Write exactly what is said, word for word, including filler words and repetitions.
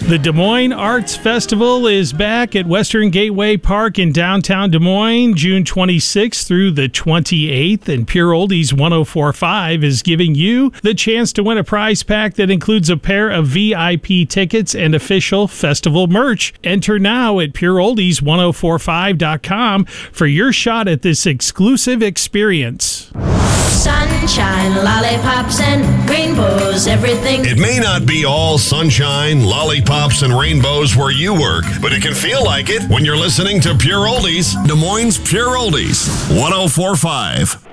The Des Moines Arts Festival is back at Western Gateway Park in downtown Des Moines, June twenty-sixth through the twenty-eighth. And Pure Oldies one oh four point five is giving you the chance to win a prize pack that includes a pair of V I P tickets and official festival merch. Enter now at pure oldies one oh four five dot com for your shot at this exclusive experience. Sunshine, lollipops, and rainbows, everything. It may not be all sunshine, lollipops, and rainbows where you work, but it can feel like it when you're listening to Pure Oldies, Des Moines Pure Oldies, one oh four point five.